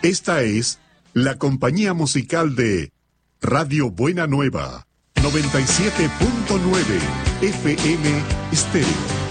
Esta es la compañía musical de Radio Buena Nueva, 97.9 FM Estéreo.